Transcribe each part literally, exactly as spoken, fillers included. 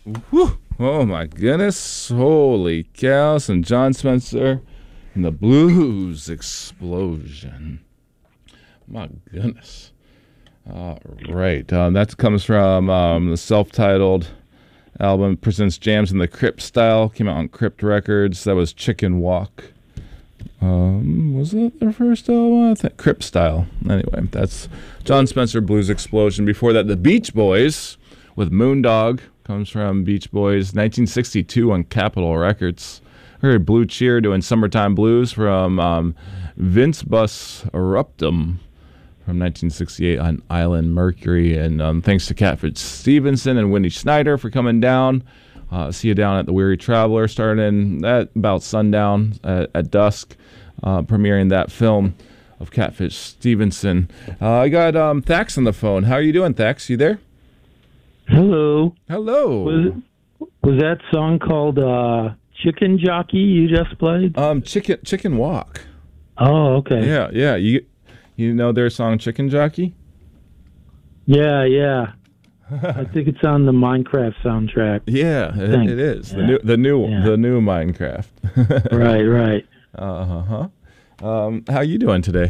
Whew. Oh my goodness. Holy cow. Some John Spencer and the Blues Explosion. My goodness. All right. Um, that comes from um, the self-titled album, presents jams in the Crypt style. Came out on Crypt Records. That was Chicken Walk. Um, was that their first album? I think Crypt style. Anyway, that's John Spencer, Blues Explosion. Before that, the Beach Boys with Moondog. Comes from Beach Boys, nineteen sixty-two on Capitol Records. I heard Blue Cheer doing Summertime Blues from um, Vince Bus Eruptum from nineteen sixty-eight on Island Mercury. And um, thanks to Catfish Stevenson and Wendy Snyder for coming down. Uh, see you down at the Weary Traveler, starting at about sundown at, at dusk, uh, premiering that film of Catfish Stevenson. Uh, I got um, Thax on the phone. How are you doing, Thax? You there? Hello. Hello. Was, was that song called uh, Chicken Jockey you just played? Um, Chicken Chicken Walk. Oh, okay. Yeah, yeah. You you know their song Chicken Jockey? Yeah, yeah. I think it's on the Minecraft soundtrack. Yeah, it, it is. Yeah. The new the new yeah. the new Minecraft. Right, right. Uh-huh. Um, how you doing today?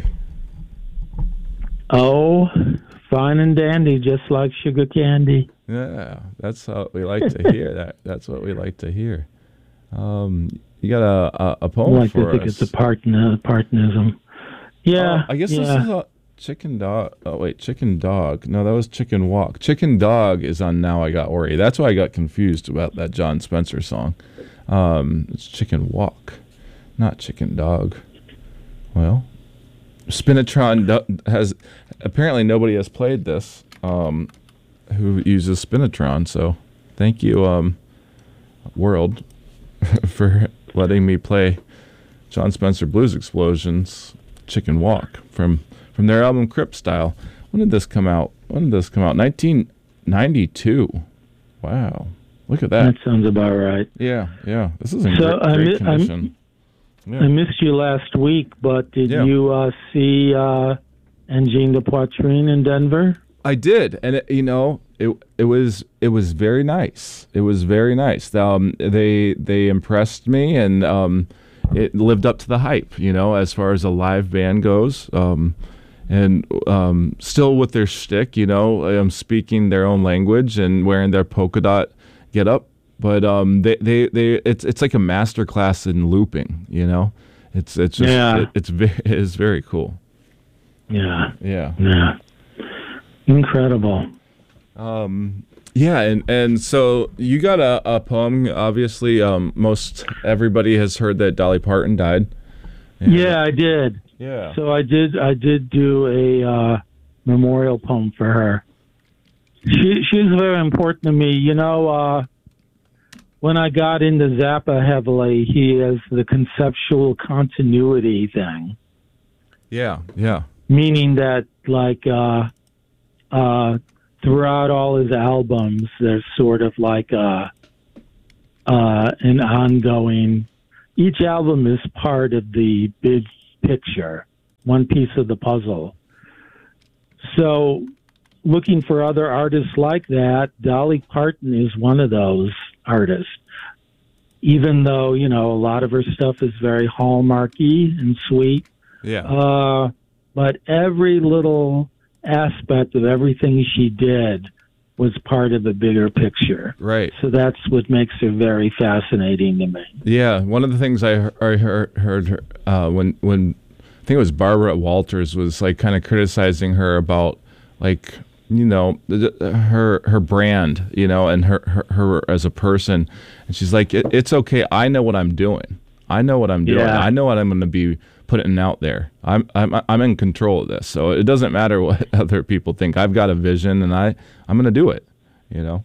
Oh, fine and dandy, just like sugar candy. Yeah, that's what we like to hear. that That's what we like to hear. Um, you got a, a, a poem I like for to think us. it's a partner, partnism. Yeah, uh, I guess yeah. this is a chicken dog. Oh, wait, chicken dog. No, that was chicken walk. Chicken dog is on Now I Got Worry. That's why I got confused about that John Spencer song. Um, it's chicken walk, not chicken dog. Well, Spinatron do- has, apparently nobody has played this. Um, who uses Spinatron, so thank you, um, world, for letting me play John Spencer Blues Explosion's Chicken Walk from, from their album Crypt Style. When did this come out? When did this come out? nineteen ninety-two. Wow. Look at that. That sounds about right. Yeah, yeah. This is in so great, great I, condition. Yeah. I missed you last week, but did yeah. you uh, see uh, Engine de Poitrine in Denver? I did, and it, you know, it it was it was very nice. It was very nice. Um, they they impressed me, and um, it lived up to the hype. You know, as far as a live band goes, um, and um, still with their shtick. You know, um, speaking their own language and wearing their polka dot get up. But um, they, they, they it's it's like a master class in looping. You know, it's it's just yeah. it, it's very it's very cool. Yeah. Yeah. Yeah. Incredible. Um, yeah, and, and so you got a, a poem. Obviously, um, most everybody has heard that Dolly Parton died. And yeah, I did. Yeah. So I did. I did do a uh, memorial poem for her. She she's very important to me. You know, uh, when I got into Zappa heavily, he has the conceptual continuity thing. Yeah. Yeah. Meaning that, like. Uh, Uh, throughout all his albums, there's sort of like a, uh, an ongoing. Each album is part of the big picture, one piece of the puzzle. So, looking for other artists like that, Dolly Parton is one of those artists. Even though, you know, a lot of her stuff is very hallmarky and sweet. Yeah. Uh, but every little aspect of everything she did was part of a bigger picture. Right. So that's what makes her very fascinating to me. Yeah. One of the things I heard, I heard, heard her, uh, when, when I think it was Barbara Walters was like kind of criticizing her about like, you know, her, her brand, you know, and her, her, her as a person. And she's like, it, it's okay. I know what I'm doing. I know what I'm doing. Yeah. I know what I'm going to be putting out there. I'm I'm I'm in control of this, so it doesn't matter what other people think. I've got a vision, and I I'm going to do it. You know.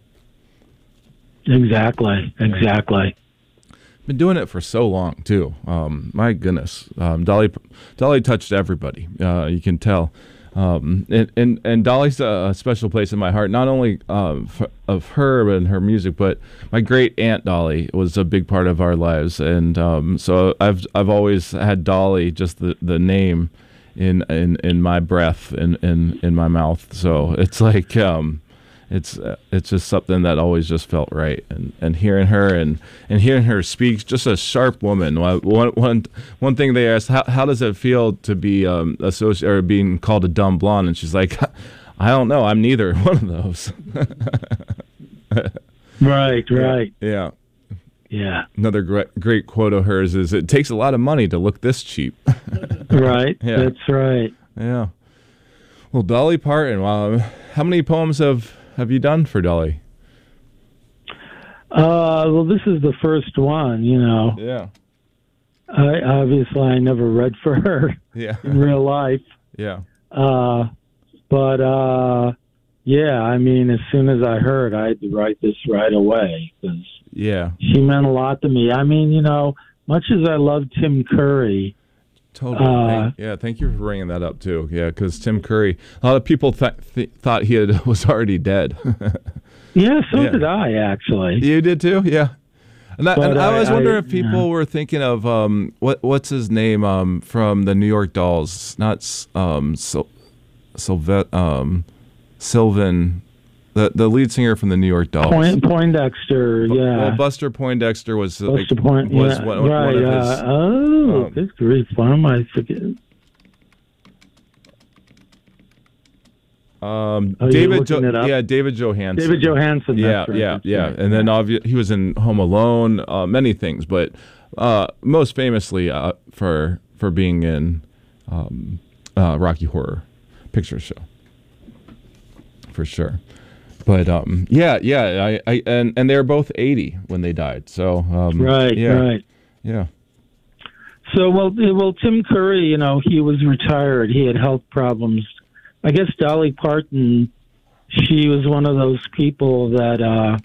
Exactly. Exactly. Been doing it for so long too. Um, my goodness, um, Dolly Dolly touched everybody. Uh, you can tell. Um, and, and, and Dolly's a, a special place in my heart, not only um, f- of her and her music, but my great aunt Dolly was a big part of our lives. And um, so I've I've always had Dolly, just the, the name, in, in, in my breath and in, in, in my mouth. So it's like, um, it's uh, it's just something that always just felt right. And and hearing her and and hearing her speak, just a sharp woman. One one one thing they asked, how how does it feel to be um associated or being called a dumb blonde? And she's like, I don't know, I'm neither one of those. Right, right. Yeah. Yeah. Another great, great quote of hers is, "It takes a lot of money to look this cheap." Right. Yeah. That's right. Yeah. Well, Dolly Parton. Wow. How many poems have, have you done for Dolly? Uh, well, this is the first one, you know. Yeah. I obviously I never read for her Yeah. in real life. Yeah. Uh, but uh, yeah, I mean, as soon as I heard, I had to write this right away because Yeah. she meant a lot to me. I mean, you know, much as I love Tim Curry. Totally. Uh, thank, yeah. Thank you for bringing that up too. Yeah, because Tim Curry, a lot of people th- th- thought he had, was already dead. Yeah, so Yeah. did I, actually. You did too. Yeah. And, I, But and I, I- was wondering I- if people yeah. were thinking of um what what's his name um from the New York Dolls, not S- um Sil- Sylve- um Sylvan, the the lead singer from the New York Dolls. Point, Poindexter, yeah. Well, Buster Poindexter was like, Buster Point, was yeah, one, one right. of his. uh, oh, um, good grief! Why am I forgetting? Um, Oh, you're David, looking it up? yeah, David Johansen. David Johansen. Yeah, that's right, yeah, that's yeah. right. And then obvi- he was in Home Alone, uh, many things, but uh, most famously uh, for for being in um, uh, Rocky Horror Picture Show, for sure. But um, yeah, yeah, I, I and and they were both eighty when they died. So um, Right, yeah, right. yeah, So, well, well, Tim Curry, you know, he was retired. He had health problems. I guess Dolly Parton, she was one of those people that uh,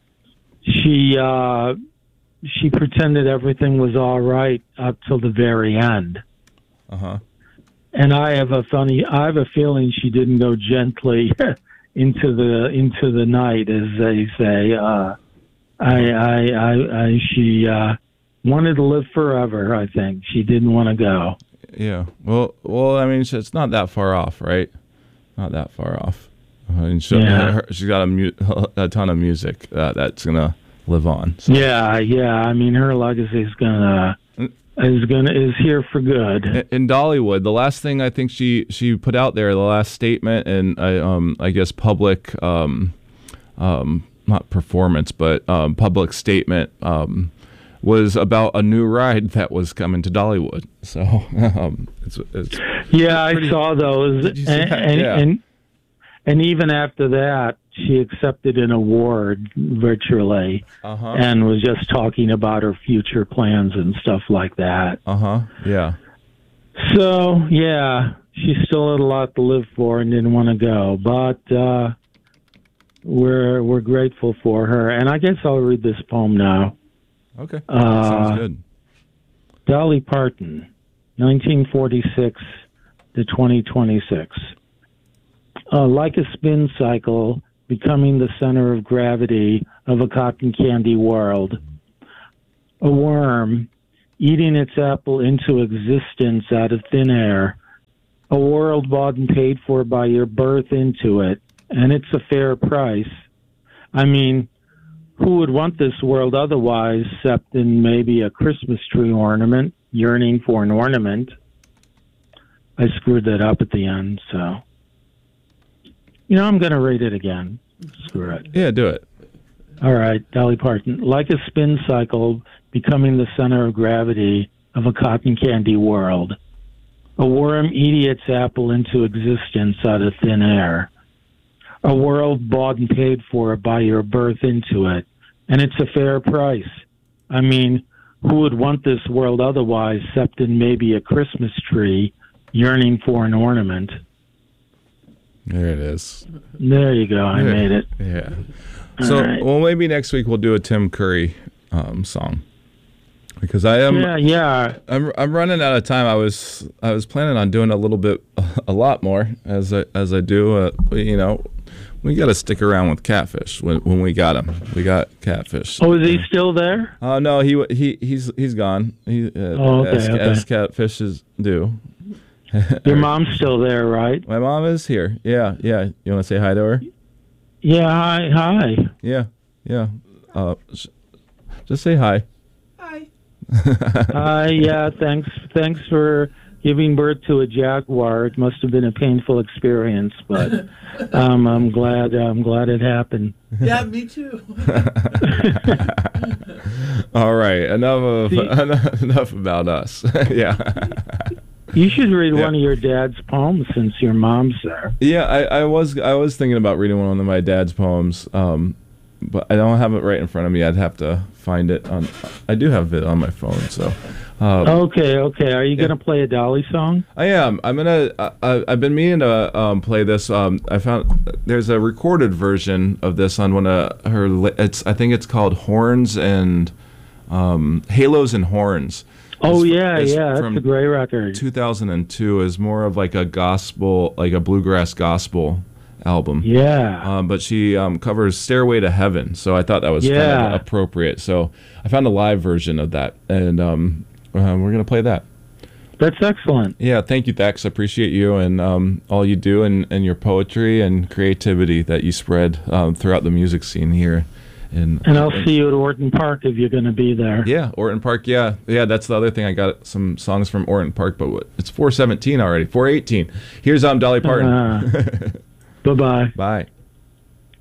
she uh, she pretended everything was all right up till the very end. uh huh. And I have a funny, I have a feeling she didn't go gently into the into the night, as they say. Uh, I, I, I, I, she uh, wanted to live forever. I think she didn't want to go. Yeah. Well, well, I mean, it's not that far off, right? Not that far off. Uh, and she, Yeah. her, she's got a, mu- a ton of music uh, that's gonna live on. So. Yeah, yeah. I mean, her legacy is gonna is gonna is here for good. In, in Dollywood, the last thing I think she, she put out there, the last statement, and I um I guess public um um not performance, but um public statement um was about a new ride that was coming to Dollywood. So um it's it's Yeah, pretty- I saw those, Did you see and that? and, Yeah. and and even after that, she accepted an award virtually, uh huh and was just talking about her future plans and stuff like that. uh huh yeah. So yeah, she still had a lot to live for and didn't want to go, but uh, we're we're grateful for her. And I guess I'll read this poem now. Okay. Uh, Sounds good. Dolly Parton, nineteen forty-six to twenty twenty-six. Uh, like a spin cycle, becoming the center of gravity of a cotton candy world. A worm eating its apple into existence out of thin air. A world bought and paid for by your birth into it, and it's a fair price. I mean, who would want this world otherwise, except in maybe a Christmas tree ornament, yearning for an ornament? I screwed that up at the end, so. You know, I'm going to read it again. Screw it. Yeah, do it. All right, Dolly Parton. Like a spin cycle, becoming the center of gravity of a cotton candy world. A worm eating its apple into existence out of thin air. A world bought and paid for by your birth into it. And it's a fair price. I mean, who would want this world otherwise, except in maybe a Christmas tree, yearning for an ornament? There it is. There you go. I Yeah. made it. Yeah. All So, right. well, maybe next week we'll do a Tim Curry um, song, because I am yeah, yeah. I'm I'm running out of time. I was I was planning on doing a little bit, a lot more as I as I do. Uh, you know, we got to stick around with Catfish when when we got him. We got Catfish. Oh, is he still there? Oh uh, no, he he he's he's gone. He, uh, Oh, okay, as, okay. as Catfishes do. Your mom's still there, right? My mom is here. Yeah, yeah. You want to say hi to her? Yeah, hi, hi. Yeah, yeah. Uh, sh- just say hi. Hi. Hi, yeah, thanks, thanks for giving birth to a jaguar. It must have been a painful experience, but um, I'm glad, I'm glad it happened. Yeah, me too. All right, enough of See- enough, enough about us. Yeah, You should read Yeah. one of your dad's poems since your mom's there. yeah. I, I was I was thinking about reading one of my dad's poems, um, but I don't have it right in front of me. I'd have to find it on. I do have it on my phone, so. Um, Okay, okay. Are you Yeah. going to play a Dolly song? I am. I'm gonna. I, I- I've been meaning to um, play this. Um, I found there's a recorded version of this on one of her. li- It's. I think it's called Horns and um, Halos and Horns. Oh, It's fr- yeah, it's yeah. That's from a great record. two thousand two. Is more of like a gospel, like a bluegrass gospel album. Yeah. Um, but she um, covers "Stairway to Heaven," so I thought that was kind Yeah. of appropriate. So I found a live version of that, and um, uh, we're gonna play that. That's excellent. Yeah, thank you, Thax. I appreciate you and um, all you do and, and your poetry and creativity that you spread um, throughout the music scene here. In, And I'll see you at Orton Park if you're going to be there. Yeah, Orton Park. Yeah, yeah. That's the other thing. I got some songs from Orton Park, but what, it's four seventeen already. four eighteen. Here's um Dolly Parton. Uh, bye-bye. Bye.